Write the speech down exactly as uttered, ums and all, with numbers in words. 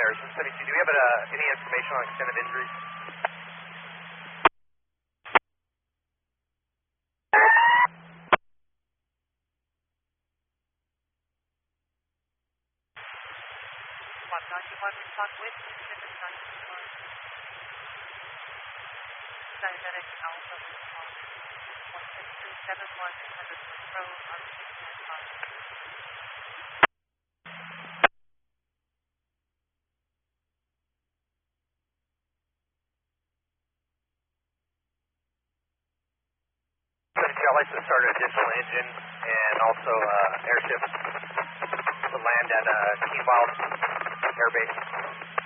Harrison seventy-two, do we have uh, any information on extent of injuries? one ninety-one, respond with Pacific ninety-one. Diabetic Alpha respond. one six three seven one, Hundred Pro on six nine five. I'd like to start an additional engine and also uh, airship to land at uh, Keen Wild Air Base.